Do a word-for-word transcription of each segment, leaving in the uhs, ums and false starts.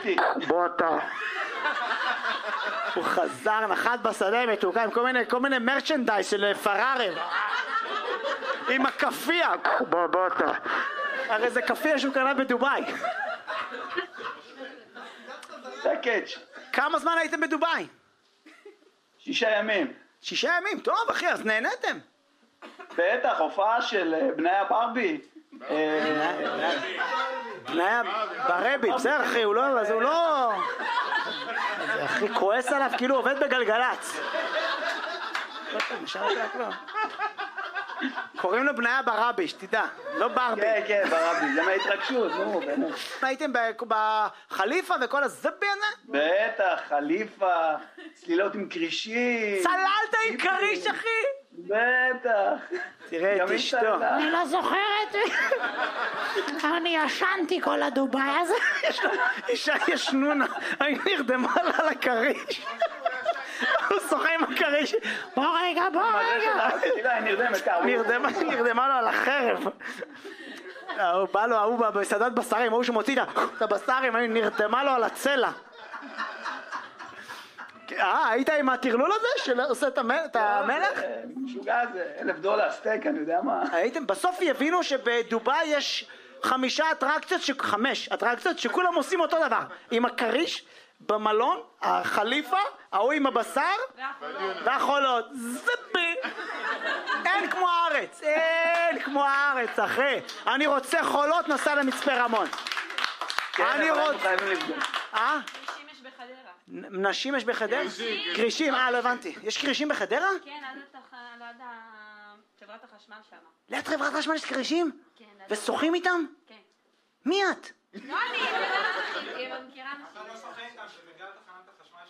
איתי. בוא אתה. הוא חזר, נחת בשדה מתוקה עם כל מיני, כל מיני מרצ'נדייז של פרארי. עם הכפייה. בוא, בוא אתה. הרי זה כפייה שהוא קנה בדוביי. זה הקאץ'. כמה זמן הייתם בדוביי? שישה ימים. שישה ימים, טוב אחי, אז נהנתם. בטח, הופעה של בני הברבי. בני ברבי, בסדר אחי, הוא לא, אז הוא לא... אחי, כועס עליו כאילו עובד בגלגלץ. קוראים לו בניה ברבי, שתדע, לא ברבי. כן, כן, ברבי, זה מההתרגשות, נו, באמת. הייתם בחליפה וכל הזבי הזה? בטח, חליפה, צלילות עם קרישים. צללת עם קריש, אחי? בטח. תראה את אשתו. אני לא זוכרת. אני ישנתי כל הדוביי הזה. אישה ישנונה, היא נרדמה לה על הקריש. הוא שוחה עם הקריש. בוא רגע, בוא רגע. נרדמה לו על החרב. הוא בא לו, ההוא בסעדת בשרים, ההוא שמוציא את הבשרים, נרדמה לו על הצלע. אה, היית עם הטרלול הזה שעושה את המלך? משוגע זה, אלף דולר סטייק, אני יודע מה. הייתם, בסוף יבינו שבדוביי יש חמישה אטרקציות, חמש אטרקציות שכולם עושים אותו דבר. עם הקריש, במלון, החליפה, ההוא עם הבשר והחולות. זבי! אין כמו הארץ, אין כמו הארץ, אחי. אני רוצה חולות, נסע למצפה רמון. אני רוצה... אה? נשים יש בחדרה? קרישים, אה, לא הבנתי. יש קרישים בחדרה? כן, עד חברת החשמל שם. ליד חברת החשמל יש קרישים? כן. ושוחים איתם? כן. מי את? לא אני, אני מכירה נשים. אתה לא שוחה איתם, שבגלל תחנת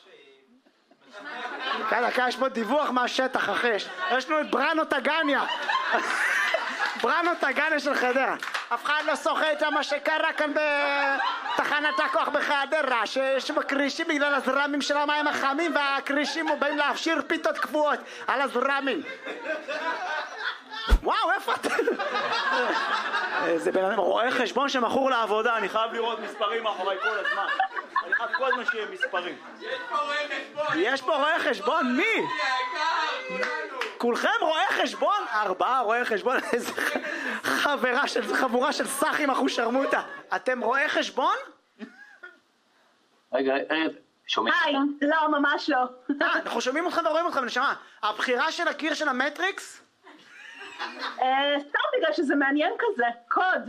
החשמל שהיא... כאן, כאן יש פה דיווח מהשטח, אחי. יש לנו את בראנו טגניה. בראנו טגניה של חדרה. אף אחד לא שוחה איתם מה שקרה כאן בתחנת הכוח בחדרה, שיש בקרישים בגלל הזרמים של המים החמים, והקרישים באים להפשיר פיתות קבועות על הזרמים. וואו, איפה אתה? זה בן אדם, רואה חשבון שמכור לעבודה, אני חייב לראות מספרים מאחורי כל הזמן. אני חייב כל הזמן שיהיה מספרים. יש פה רואה חשבון! יש פה רואה חשבון? מי? כולכם רואי חשבון? ארבעה רואי חשבון? איזה חברה של, חבורה של סחים אחושרמוטה. אתם רואי חשבון? רגע, רגע, שומעים? היי, לא, ממש לא. אה, אנחנו שומעים אתכם ורואים אתכם, נשמה. הבחירה של הקיר של המטריקס? סתם בגלל שזה מעניין כזה, קוד.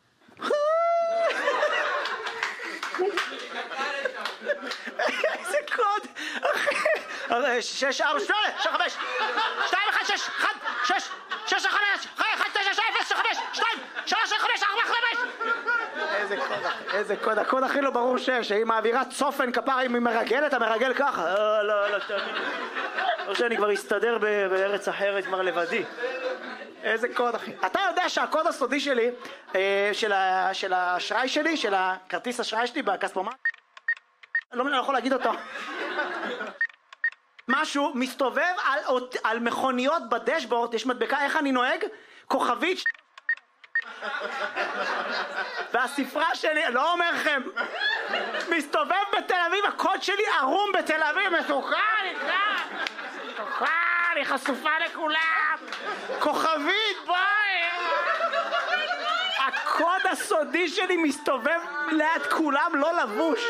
איזה קוד? אחי, שש, ארבע, שמונה, שש, חמש, שתיים, אחד, שש, אחד, שש, שש, חמש, אחד, תשע, שש, אפס, חמש, שתיים, שלוש, חמש, ארבע, חמש. איזה קוד, איזה קוד, הקוד הכי לא ברור שיש, שהיא מעבירה צופן כפרה, אם היא מרגלת, המרגל ככה. לא, לא, לא, לא שאני כבר אסתדר בארץ אחרת כבר לבדי. איזה קוד, אחי. אתה יודע שהקוד הסודי שלי, של האשראי שלי, של הכרטיס אשראי שלי בכספומט, לא יכול להגיד אותו. משהו מסתובב על, על מכוניות בדשבורד, יש מדבקה איך אני נוהג, כוכבית, והספרה שלי, לא אומר לכם, מסתובב בתל אביב, הקוד שלי ערום בתל אביב, מסוכן, מסוכן, היא חשופה לכולם, כוכבית, ביי. הקוד הסודי שלי מסתובב ליד כולם, לא לבוש.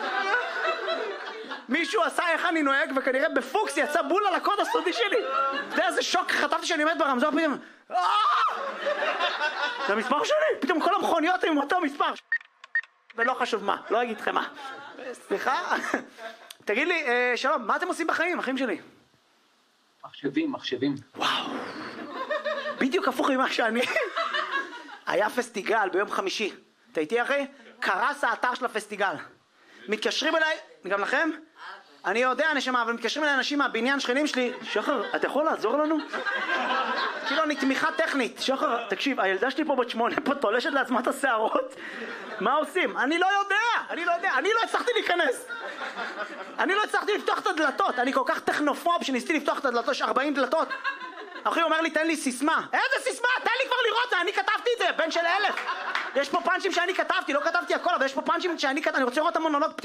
מישהו עשה איך אני נוהג, וכנראה בפוקס יצא בול על הקוד הסודי שלי. אתה יודע איזה שוק, חטפתי שאני עומד ברמזור, פתאום זה המספר שלי, פתאום כל המכוניות עם אותו מספר. ולא חשוב מה, לא אגיד לכם מה. סליחה? תגיד לי, שלום, מה אתם עושים בחיים, אחים שלי? מחשבים, מחשבים. וואו, בדיוק הפוך ממה שאני. היה פסטיגל ביום חמישי, אתה איתי אחי? קרס האתר של הפסטיגל. מתקשרים אליי, גם לכם? אני יודע נשמה, אבל מתקשרים אליי אנשים מהבניין, שכנים שלי. שחר, אתה יכול לעזור לנו? כאילו אני תמיכה טכנית. שחר, תקשיב, הילדה שלי פה בת שמונה, פה תולשת לעצמה את השערות. מה עושים? אני לא יודע, אני לא יודע, אני לא הצלחתי להיכנס. אני לא הצלחתי לפתוח את הדלתות, אני כל כך טכנופוב שניסיתי לפתוח את הדלתות, יש ארבעים דלתות. אחי אומר לי, תן לי סיסמה. איזה סיסמה? תן לי כבר לראות, אני כתבתי את זה, בן של אלף. יש פה פאנצ'ים שאני כתבתי, לא כתבתי הכל, אבל יש פה פאנצ'ים שאני כתבתי, אני רוצה לראות את המונולוג